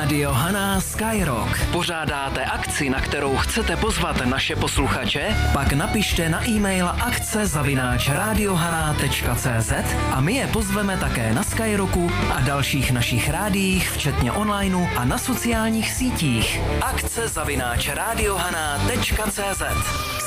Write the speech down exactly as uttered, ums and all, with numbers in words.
Rádio Haná Skyrock. Pořádáte akci, na kterou chcete pozvat naše posluchače? Pak napište na e-mail akce zavináč radiohaná tečka cé zet a my je pozveme také na Skyrocku a dalších našich rádiích, včetně onlineu a na sociálních sítích. Akce zavináč radiohaná tečka cé zet.